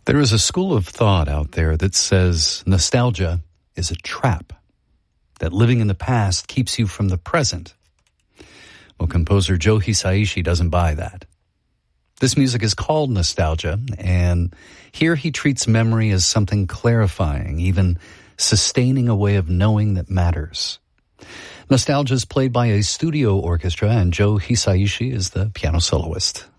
There is a school of thought out there that says nostalgia is a trap, that living in the past keeps you from the present. Well, composer Joe Hisaishi doesn't buy that. This music is called nostalgia, and here he treats memory as something clarifying, even sustaining a way of knowing that matters. Nostalgia is played by a studio orchestra, and Joe Hisaishi is the piano soloist.